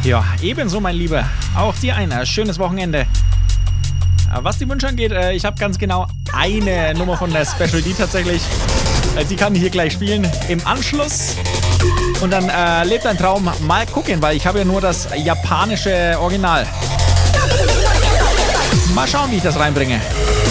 Ja, ebenso, mein Lieber. Auch dir ein schönes Wochenende. Was die Wünsche angeht, ich habe ganz genau eine Nummer von der Special D tatsächlich. Die kann ich hier gleich spielen. Im Anschluss. Und dann lebt ein Traum. Mal gucken, weil ich habe ja nur das japanische Original. Mal schauen, wie ich das reinbringe.